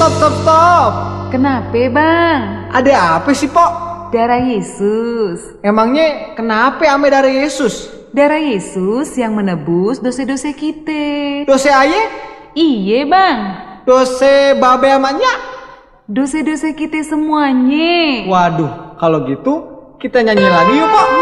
Stop. Kenapa bang? Ada apa sih, Pok? Darah Yesus. Emangnya kenapa ame darah Yesus? Darah Yesus yang menebus dosa-dosa kita. Dosa aye? Iya bang. Dosa babe amanya? Dosa-dosa kita semuanya. Waduh, kalau gitu kita nyanyi lagi yuk, Pok.